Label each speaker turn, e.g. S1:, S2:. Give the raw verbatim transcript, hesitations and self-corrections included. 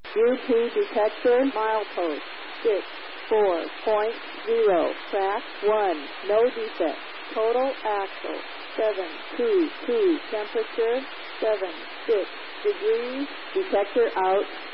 S1: U P detector milepost six four point zero. Track one. No defect. Total axle seven two two. Temperature seven six degrees. Detector out.